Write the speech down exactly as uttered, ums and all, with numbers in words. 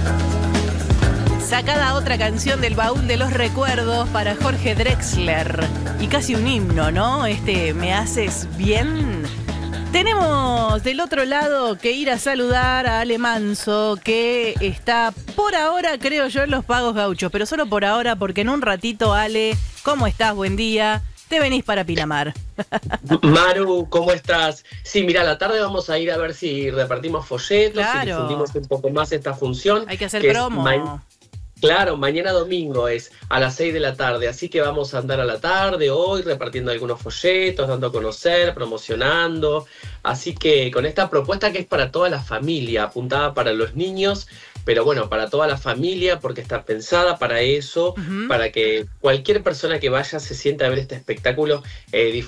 Sacada otra canción del baúl de los recuerdos para Jorge Drexler. Y casi un himno, ¿no? Este Me Haces Bien. Tenemos del otro lado que ir a saludar a Ale Manso, que está por ahora, creo yo, en los Pagos Gauchos. Pero solo por ahora, porque en un ratito, Ale, ¿cómo estás? Buen día. Te venís para Pinamar. Maru, ¿cómo estás? Sí, mira, a la tarde vamos a ir a ver si repartimos folletos, Claro. si difundimos un poco más esta función. Hay que hacer que promo. Ma- claro, mañana domingo es a las seis de la tarde, así que vamos a andar a la tarde hoy repartiendo algunos folletos, dando a conocer, promocionando. Así que con esta propuesta que es para toda la familia, apuntada para los niños, pero bueno, para toda la familia, porque está pensada para eso, Uh-huh. para que cualquier persona que vaya se sienta a ver este espectáculo, eh,